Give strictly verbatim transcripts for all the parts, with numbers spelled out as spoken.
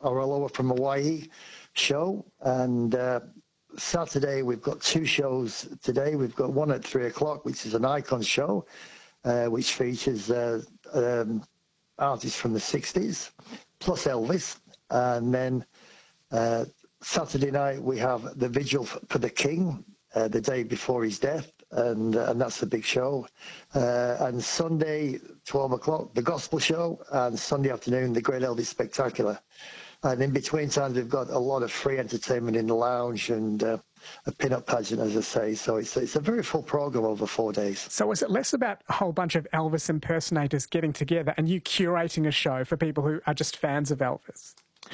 our Aloha from Hawaii show. And uh, Saturday, we've got two shows today. We've got one at three o'clock, which is an icon show, uh, which features uh, um, artists from the sixties, plus Elvis. And then uh, Saturday night, we have the Vigil for the King, uh, the day before his death. And, uh, and that's the big show. Uh, and Sunday, twelve o'clock, the gospel show, and Sunday afternoon, the Great Elvis Spectacular. And in between times, we've got a lot of free entertainment in the lounge and uh, a pin-up pageant, as I say. So it's, it's a very full program over four days. So is it less about a whole bunch of Elvis impersonators getting together and you curating a show for people who are just fans of Elvis?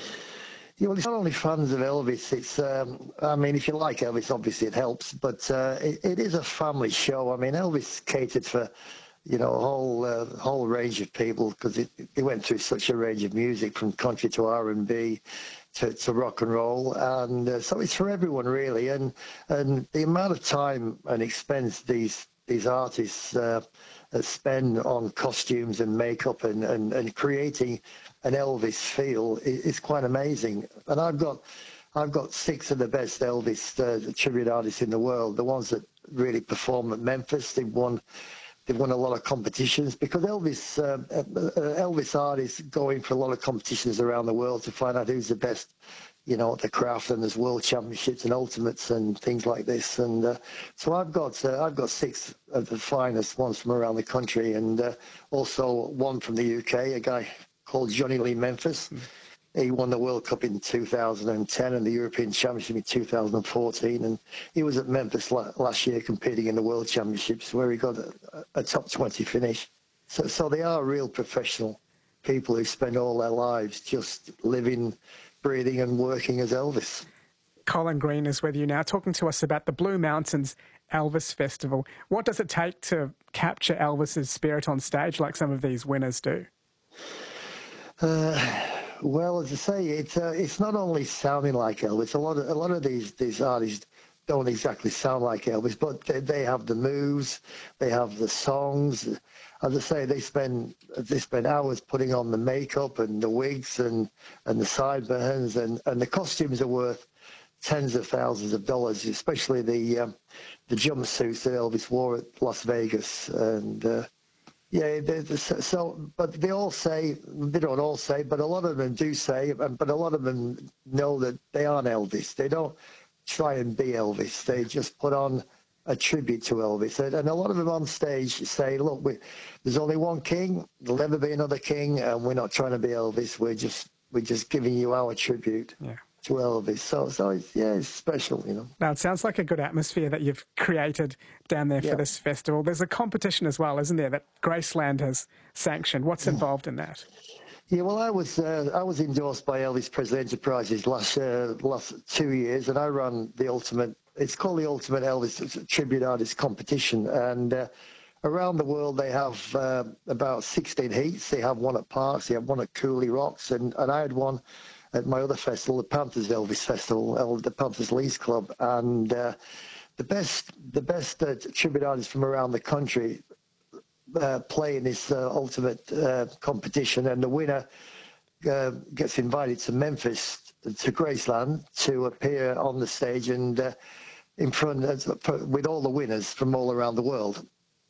Yeah, well, it's not only fans of Elvis. It's, um, I mean, if you like Elvis, obviously it helps, but uh, it, it is a family show. I mean, Elvis catered for, you know, a whole uh, whole range of people because it, it went through such a range of music, from country to R and B to, to rock and roll, and uh, so it's for everyone really. And and the amount of time and expense these these artists uh, spend on costumes and makeup and, and, and creating an Elvis feel is quite amazing. And I've got I've got six of the best Elvis uh, tribute artists in the world, the ones that really perform at Memphis. They've won they've won a lot of competitions because Elvis uh, uh, Elvis artists go in for a lot of competitions around the world to find out who's the best, you know, at the craft, and there's world championships and ultimates and things like this. And uh, so I've got uh, I've got six of the finest ones from around the country, and uh, also one from the U K, a guy called Johnny Lee Memphis. He won the World Cup in two thousand ten and the European Championship in two thousand fourteen. And he was at Memphis la last year competing in the World Championships, where he got a, a top twenty finish. So, so they are real professional people who spend all their lives just living, breathing and working as Elvis. Colin Green is with you now, talking to us about the Blue Mountains Elvis Festival. What does it take to capture Elvis's spirit on stage like some of these winners do? Uh, well, as I say, it's uh, it's not only sounding like Elvis. A lot of a lot of these these artists don't exactly sound like Elvis, but they, they have the moves, they have the songs. As I say, they spend they spend hours putting on the makeup and the wigs and and the sideburns, and and the costumes are worth tens of thousands of dollars, especially the um, the jumpsuits that Elvis wore at Las Vegas. And uh, yeah, they, they, so, but they all say, they don't all say, but a lot of them do say, but a lot of them know that they aren't Elvis. They don't try and be Elvis. They just put on a tribute to Elvis. And, and a lot of them on stage say, look, we, there's only one king, there'll never be another king, and we're not trying to be Elvis. We're just, we're just giving you our tribute. Yeah. To Elvis. So, so it's, yeah, it's special, you know. Now, it sounds like a good atmosphere that you've created down there for yeah. this festival. There's a competition as well, isn't there, that Graceland has sanctioned. What's involved in that? Yeah, well, I was uh, I was endorsed by Elvis Presley Enterprises last uh, last two years, and I run the ultimate. It's called the Ultimate Elvis Tribute Artist Competition, and uh, around the world they have uh, about sixteen heats. They have one at Parks, they have one at Cooley Rocks, and and I had one at my other festival, the Panthers Elvis Festival, the Panthers Leeds Club, and uh, the best, the best uh, tribute artists from around the country uh, play in this uh, ultimate uh, competition, and the winner uh, gets invited to Memphis, to Graceland, to appear on the stage and uh, in front of, with all the winners from all around the world.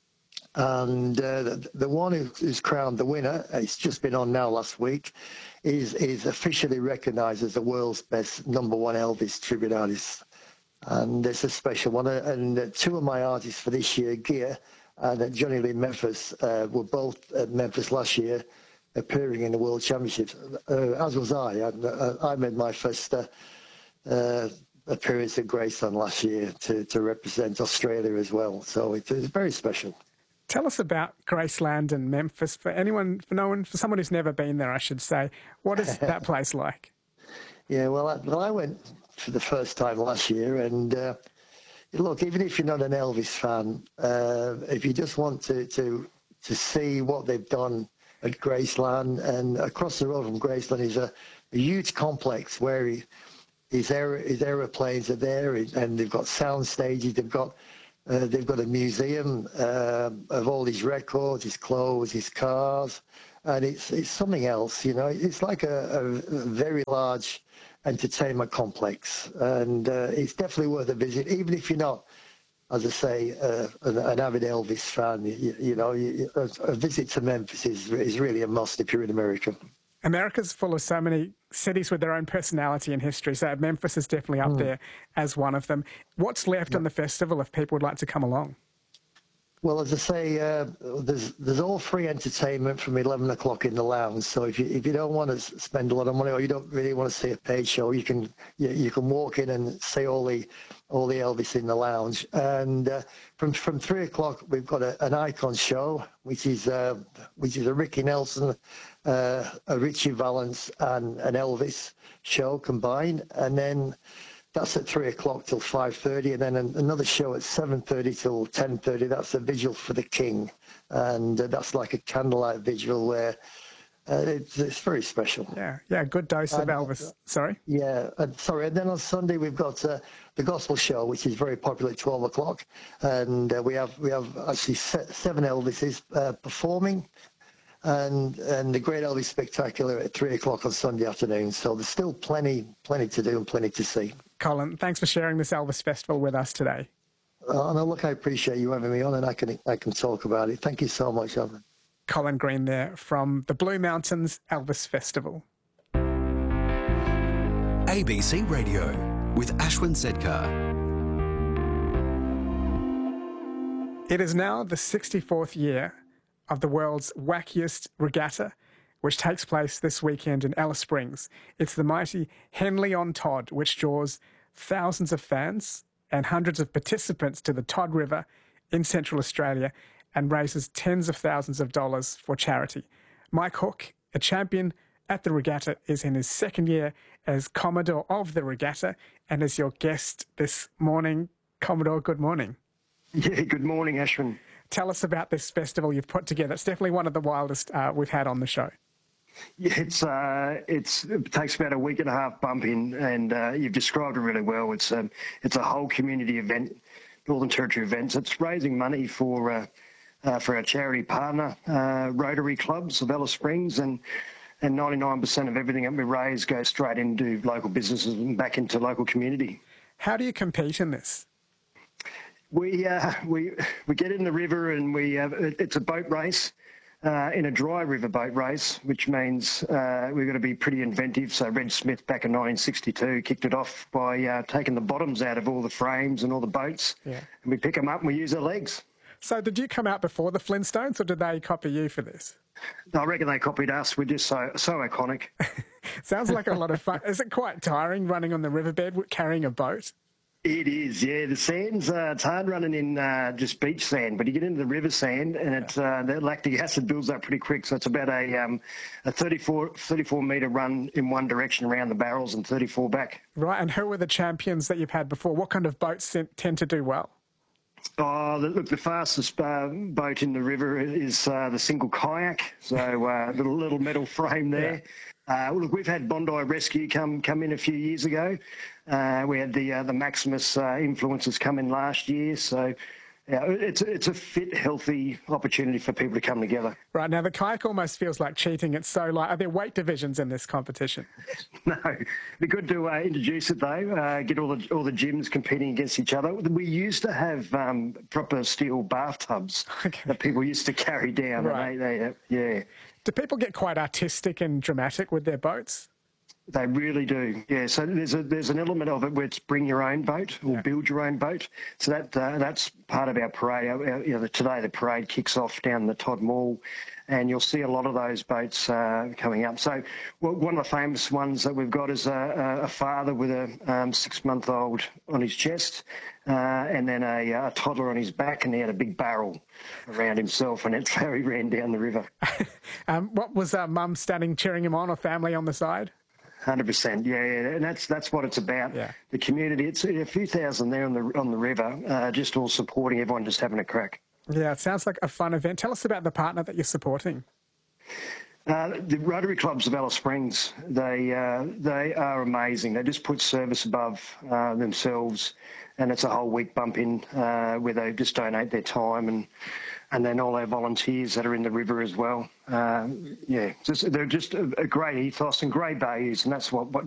And uh, the, the one who, who's crowned the winner, it's just been on now last week, is is officially recognised as the world's best number one Elvis tribute artist. And it's a special one. And two of my artists for this year, Gia and Johnny Lee Memphis, uh, were both at Memphis last year, appearing in the World Championships, uh, as was I. I, I made my first uh, uh, appearance at Graceland last year to, to represent Australia as well. So it, it's very special. Tell us about Graceland and Memphis. For anyone, for no one, for someone who's never been there, I should say, what is that place like? Yeah, well, I, well, I went for the first time last year, and uh, look, even if you're not an Elvis fan, uh, if you just want to, to to see what they've done at Graceland, and across the road from Graceland is a, a huge complex where he, his aer his aeroplanes are there, and they've got sound stages, they've got. Uh, they've got a museum uh, of all his records, his clothes, his cars, and it's it's something else. You know, it's like a, a very large entertainment complex, and uh, it's definitely worth a visit, even if you're not, as I say, uh, an, an avid Elvis fan. You, you know, you, a, a visit to Memphis is is really a must if you're in America. America's full of so many cities with their own personality and history, so Memphis is definitely up mm. there as one of them. What's left yeah. on the festival if people would like to come along? Well, as I say, uh, there's there's all free entertainment from eleven o'clock in the lounge. So if you if you don't want to spend a lot of money, or you don't really want to see a paid show, you can you, you can walk in and see all the all the Elvis in the lounge. And uh, from from three o'clock, we've got a, an icon show, which is uh, which is a Ricky Nelson, uh, a Richie Valens, and an Elvis show combined, and then. That's at three o'clock till five thirty, and then another show at seven thirty till ten thirty. That's a vigil for the King, and uh, that's like a candlelight vigil where uh, it's, it's very special. Yeah, yeah, good dose and, of Elvis. Sorry. Yeah, and sorry. And then on Sunday we've got uh, the gospel show, which is very popular at twelve o'clock, and uh, we have we have actually seven Elvises uh, performing. And and the Great Elvis Spectacular at three o'clock on Sunday afternoon. So there's still plenty, plenty to do and plenty to see. Colin, thanks for sharing this Elvis Festival with us today. Uh, no, look, I appreciate you having me on, and I can I can talk about it. Thank you so much, Evan. Colin Green there from the Blue Mountains Elvis Festival. A B C Radio with Ashwin Sedkar. It is now the sixty-fourth year of the world's wackiest regatta, which takes place this weekend in Alice Springs. It's the mighty Henley on Todd, which draws thousands of fans and hundreds of participants to the Todd River in Central Australia and raises tens of thousands of dollars for charity. Mike Hook, a champion at the regatta, is in his second year as Commodore of the regatta and is your guest this morning. Commodore, good morning. Yeah, good morning, Ashwin. Tell us about this festival you've put together. It's definitely one of the wildest uh, we've had on the show. Yeah, it's uh, it's it takes about a week and a half bumping, and uh, you've described it really well. It's um, it's a whole community event, Northern Territory events. It's raising money for uh, uh, for our charity partner, uh, Rotary Clubs of Alice Springs, and and ninety-nine percent of everything that we raise goes straight into local businesses and back into local community. How do you compete in this? We uh, we we get in the river and we uh, it's a boat race, uh, in a dry river boat race, which means uh, we've got to be pretty inventive. So Red Smith back in nineteen sixty-two kicked it off by uh, taking the bottoms out of all the frames and all the boats, yeah. and we pick them up and we use our legs. So did you come out before the Flintstones, or did they copy you for this? I reckon they copied us. We're just so so iconic. Sounds like a lot of fun. Is it quite tiring running on the riverbed carrying a boat? It is, yeah. The sand's, uh, it's hard running in uh, just beach sand, but you get into the river sand and it, uh, the lactic acid builds up pretty quick. So it's about a um, a thirty-four, thirty-four metre run in one direction around the barrels and thirty-four back. Right, and who were the champions that you've had before? What kind of boats tend to do well? Oh, look, the fastest uh, boat in the river is uh, the single kayak, so uh, little little metal frame there. Yeah. Uh, look, we've had Bondi Rescue come come in a few years ago. Uh, we had the uh, the Maximus uh, influencers come in last year, so yeah, it's it's a fit, healthy opportunity for people to come together. Right, now the kayak almost feels like cheating. It's so light. Are there weight divisions in this competition? No, it'd be good to uh, introduce it though. Uh, get all the all the gyms competing against each other. We used to have um, proper steel bathtubs okay. that people used to carry down. Right. And they, they, yeah. Do people get quite artistic and dramatic with their boats? They really do, yeah. So there's a there's an element of it where it's bring your own boat or yeah. build your own boat. So that uh, that's part of our parade. Our, you know, today the parade kicks off down the Todd Mall, and you'll see a lot of those boats uh, coming up. So well, one of the famous ones that we've got is a, a father with a um, six-month-old on his chest, uh, and then a, a toddler on his back, and he had a big barrel around himself, and that's how he ran down the river. um, what was uh, Mum standing cheering him on, or family on the side? one hundred percent, yeah, yeah, and that's that's what it's about. Yeah. The community, it's a few thousand there on the on the river, uh, just all supporting everyone, just having a crack. Yeah, it sounds like a fun event. Tell us about the partner that you're supporting. Uh, the Rotary Clubs of Alice Springs, they uh, they are amazing. They just put service above uh, themselves, and it's a whole week bump in uh, where they just donate their time, and and then all our volunteers that are in the river as well. um, yeah, just, they're just a, a great ethos and great values, and that's what, what